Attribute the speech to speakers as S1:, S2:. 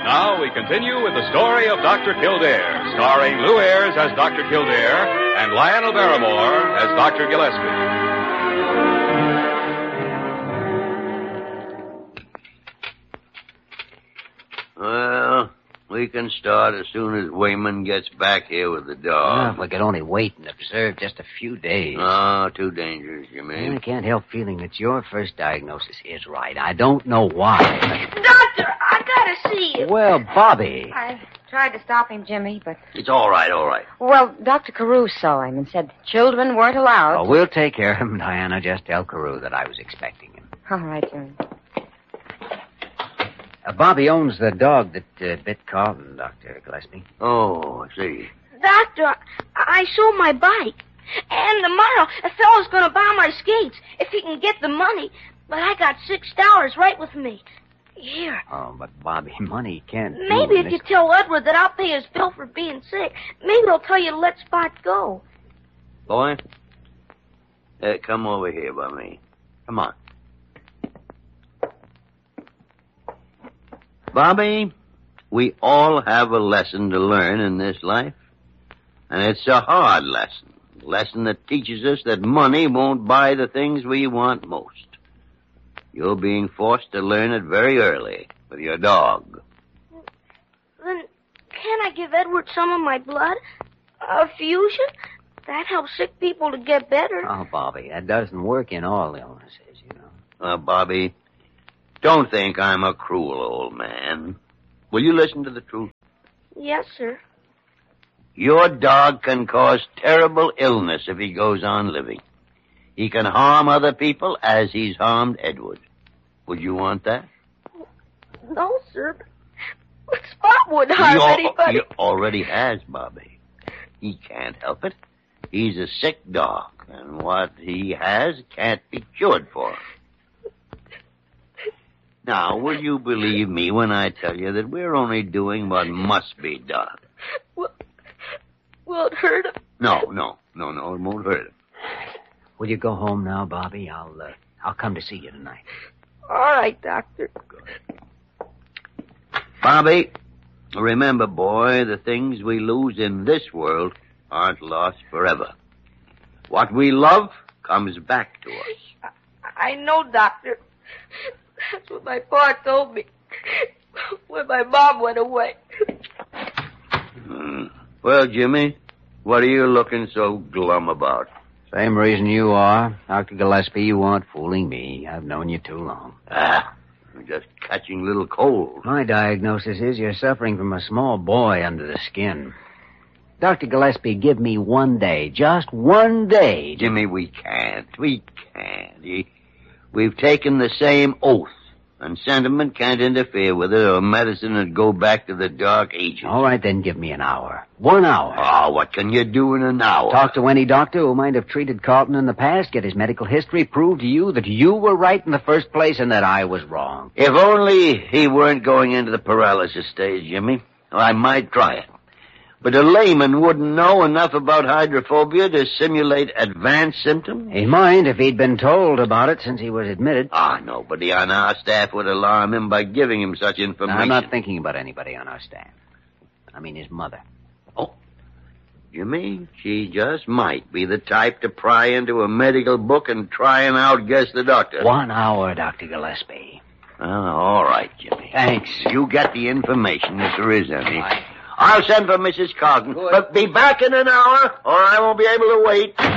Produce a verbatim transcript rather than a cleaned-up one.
S1: Now we continue with the story of Doctor Kildare, starring Lou Ayres as Doctor Kildare and Lionel Barrymore as Doctor Gillespie.
S2: Well, we can start as soon as Wayman gets back here with the dog.
S3: Well, if we could only wait and observe just a few days.
S2: Oh, too dangerous, you mean?
S3: I can't help feeling that your first diagnosis is right. I don't know why.
S4: Doctor, I gotta see you.
S3: Well, Bobby.
S4: I tried to stop him, Jimmy, but...
S2: It's all right, all right.
S4: Well, Doctor Carew saw him and said children weren't allowed.
S3: Oh, we'll take care of him, Diana. Just tell Carew that I was expecting him.
S4: All right, Jimmy.
S3: Uh, Bobby owns the dog that uh, bit Carlton, Doctor Gillespie.
S2: Oh, I see.
S5: Doctor, I, I sold my bike. And tomorrow, a fellow's gonna buy my skates if he can get the money. But I got six dollars right with me. Here.
S3: Oh, but Bobby, money can't do
S5: Maybe if
S3: this.
S5: you tell Edward that I'll pay his bill for being sick, maybe he'll tell you to let Spot go.
S2: Boy, uh, come over here by me. Come on. Bobby, we all have a lesson to learn in this life. And it's a hard lesson. A lesson that teaches us that money won't buy the things we want most. You're being forced to learn it very early with your dog.
S5: Then can I give Edward some of my blood? A fusion? That helps sick people to get better.
S3: Oh, Bobby, that doesn't work in all illnesses, you know.
S2: Uh, Bobby, don't think I'm a cruel old man. Will you listen to the truth?
S5: Yes, sir.
S2: Your dog can cause terrible illness if he goes on living. He can harm other people as he's harmed Edward. Would you want that?
S5: No, sir. But Spot wouldn't harm
S2: He al-
S5: anybody.
S2: He already has, Bobby. He can't help it. He's a sick dog, and what he has can't be cured for him. Now, will you believe me when I tell you that we're only doing what must be done?
S5: Will, will it hurt him?
S2: No, no, no, no, it won't hurt him.
S3: Will you go home now, Bobby? I'll, uh, I'll come to see you tonight.
S5: All right, Doctor.
S2: Bobby, remember, boy, the things we lose in this world aren't lost forever. What we love comes back to us.
S5: I, I know, Doctor. That's what my pa told me when my mom went away.
S2: Hmm. Well, Jimmy, what are you looking so glum about?
S3: Same reason you are. Doctor Gillespie, you aren't fooling me. I've known you too long.
S2: Ah, you're just catching a little cold.
S3: My diagnosis is you're suffering from a small boy under the skin. Doctor Gillespie, give me one day, just one day. to-
S2: Jimmy, we can't. We can't. He, we've taken the same oath, and sentiment can't interfere with it, or medicine would go back to the dark ages.
S3: All right, then give me an hour. One hour.
S2: Oh, what can you do in an hour?
S3: Talk to any doctor who might have treated Carlton in the past, get his medical history, prove to you that you were right in the first place and that I was wrong.
S2: If only he weren't going into the paralysis stage, Jimmy. I might try it. But a layman wouldn't know enough about hydrophobia to simulate advanced symptoms.
S3: He might if he'd been told about it since he was admitted.
S2: Ah, nobody on our staff would alarm him by giving him such information.
S3: I'm not thinking about anybody on our staff. I mean his mother.
S2: Oh, Jimmy, she just might be the type to pry into a medical book and try and outguess the doctor.
S3: One hour, Doctor Gillespie.
S2: Oh, all right, Jimmy.
S3: Thanks.
S2: You get the information if there is any.
S3: Right.
S2: I'll send for Missus Carlton.
S3: Good.
S2: But be back in an hour, or I won't be able to wait.